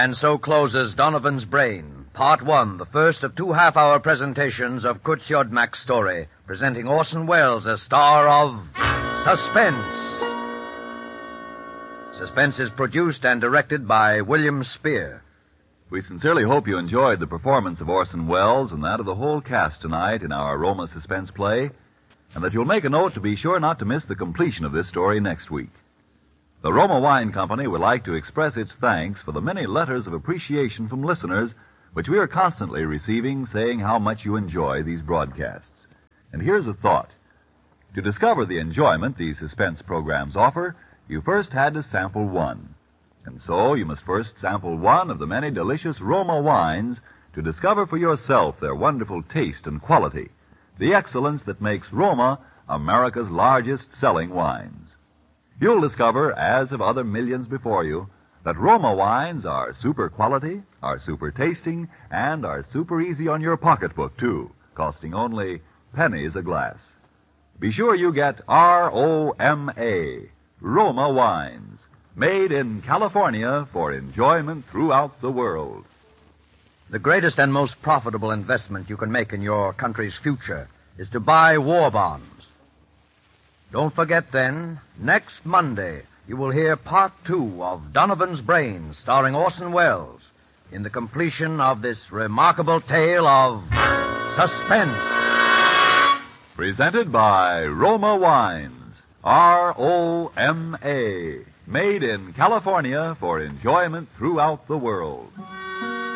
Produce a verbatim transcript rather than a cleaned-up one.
And so closes Donovan's Brain, Part One, the first of two half-hour presentations of Kurt Siodmak's story, presenting Orson Welles as star of Suspense. Suspense is produced and directed by William Spear. We sincerely hope you enjoyed the performance of Orson Welles and that of the whole cast tonight in our Roma suspense play, and that you'll make a note to be sure not to miss the completion of this story next week. The Roma Wine Company would like to express its thanks for the many letters of appreciation from listeners which we are constantly receiving saying how much you enjoy these broadcasts. And here's a thought. To discover the enjoyment these suspense programs offer, you first had to sample one. And so you must first sample one of the many delicious Roma wines to discover for yourself their wonderful taste and quality, the excellence that makes Roma America's largest selling wines. You'll discover, as have other millions before you, that Roma wines are super quality, are super tasting, and are super easy on your pocketbook, too, costing only pennies a glass. Be sure you get R O M A, Roma wines, made in California for enjoyment throughout the world. The greatest and most profitable investment you can make in your country's future is to buy war bonds. Don't forget, then, next Monday, you will hear Part Two of Donovan's Brain, starring Orson Welles, in the completion of this remarkable tale of suspense. Presented by Roma Wines, R O M A, made in California for enjoyment throughout the world.